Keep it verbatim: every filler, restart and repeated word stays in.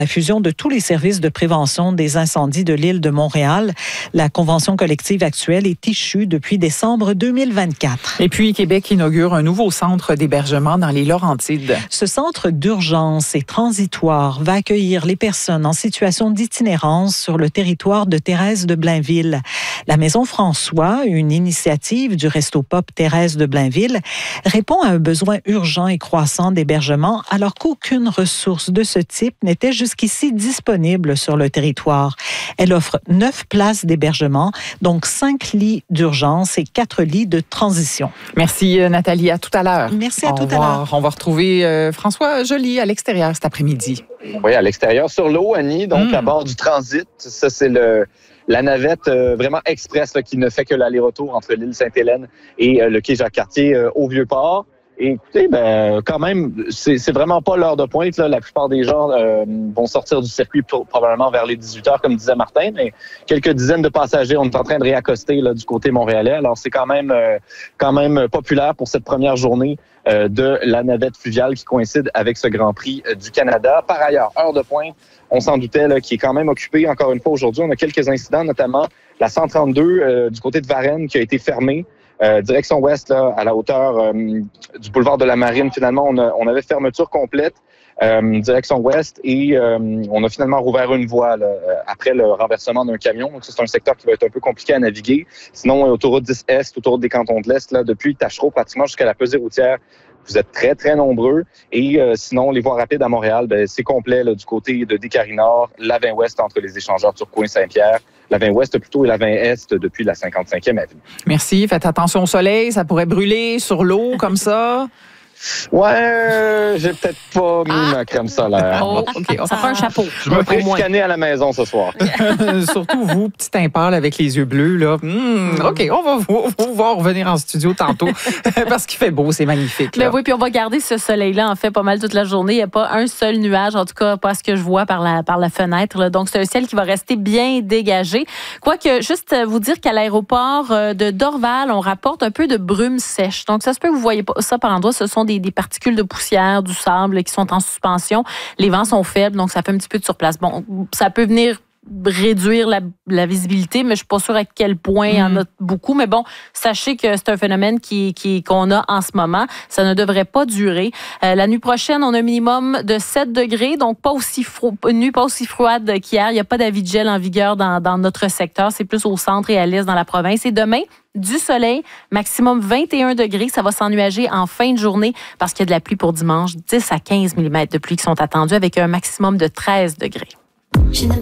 La fusion de tous les services de prévention des incendies de l'île de Montréal. La convention collective actuelle est échue depuis décembre deux mille vingt-quatre. Et puis, Québec inaugure un nouveau centre d'hébergement dans les Laurentides. Ce centre d'urgence et transitoire va accueillir les personnes en situation d'itinérance sur le territoire de Thérèse de Blainville. La Maison François, une initiative du Resto Pop Thérèse de Blainville, répond à un besoin urgent et croissant d'hébergement alors qu'aucune ressource de ce type n'était jusqu'ici disponible sur le territoire. Elle offre neuf places d'hébergement, donc cinq lits d'urgence et quatre lits de transition. Merci Nathalie, à tout à l'heure. Merci à Au tout revoir. à l'heure. On va retrouver euh, François Joly à l'extérieur cet après-midi. Oui, à l'extérieur, sur l'eau, Annie, donc mmh. à bord du transit. Ça, c'est le... La navette euh, vraiment express là, qui ne fait que l'aller-retour entre l'île Sainte-Hélène et euh, le quai Jacques-Cartier euh, au Vieux-Port. Et écoutez, ben, quand même, c'est, c'est vraiment pas l'heure de pointe. Là. La plupart des gens euh, vont sortir du circuit pour, probablement vers les dix-huit heures, comme disait Martin. Mais quelques dizaines de passagers, on est en train de réaccoster là, du côté montréalais. Alors, c'est quand même, euh, quand même populaire pour cette première journée euh, de la navette fluviale qui coïncide avec ce Grand Prix euh, du Canada. Par ailleurs, heure de pointe, on s'en doutait, là, qui est quand même occupée. Encore une fois, aujourd'hui, on a quelques incidents, notamment la cent trente-deux euh, du côté de Varennes qui a été fermée. Euh, direction ouest, là, à la hauteur euh, du boulevard de la Marine, finalement, on, a, on avait fermeture complète, euh, direction ouest, et euh, on a finalement rouvert une voie là, après le renversement d'un camion. Donc, ça, c'est un secteur qui va être un peu compliqué à naviguer. Sinon, autoroute dix Est, autoroute des Cantons de l'Est, là, depuis Tachereau, pratiquement jusqu'à la pesée routière, vous êtes très, très nombreux. Et euh, sinon, les voies rapides à Montréal, ben, c'est complet là, du côté de Descaries-Nord, la vingt Ouest entre les échangeurs Turcoing-Saint-Pierre, la vingt Ouest plutôt et la vingt Est depuis la cinquante-cinquième avenue. Merci. Faites attention au soleil. Ça pourrait brûler sur l'eau comme ça. Ouais, j'ai peut-être pas mis ah. ma crème solaire. Oh, OK. Ça prend un chapeau. Je me ferai scanner à la maison ce soir. Surtout vous, petit impâle avec les yeux bleus. Là. Mmh, OK, on va vous, vous voir revenir en studio tantôt parce qu'il fait beau, c'est magnifique. Mais oui, puis on va garder ce soleil-là, en fait, pas mal toute la journée. Il n'y a pas un seul nuage, en tout cas, pas ce que je vois par la, par la fenêtre. Là. Donc, c'est un ciel qui va rester bien dégagé. Quoique, juste vous dire qu'à l'aéroport de Dorval, on rapporte un peu de brume sèche. Donc, ça se peut que vous ne voyez pas ça par endroits. Ce sont des Des, des particules de poussière, du sable qui sont en suspension. Les vents sont faibles, donc ça fait un petit peu de surplace. Bon, ça peut venir réduire la, la visibilité, mais je suis pas sûre à quel point il y en a beaucoup. Mais bon, sachez que c'est un phénomène qui, qui, qu'on a en ce moment. Ça ne devrait pas durer. Euh, la nuit prochaine, on a un minimum de sept degrés, donc pas aussi froid, une nuit pas aussi froide qu'hier. Il n'y a pas d'avis de gel en vigueur dans, dans notre secteur. C'est plus au centre et à l'est dans la province. Et demain, du soleil, maximum vingt et un degrés. Ça va s'ennuager en fin de journée parce qu'il y a de la pluie pour dimanche. dix à quinze millimètres de pluie qui sont attendus avec un maximum de treize degrés.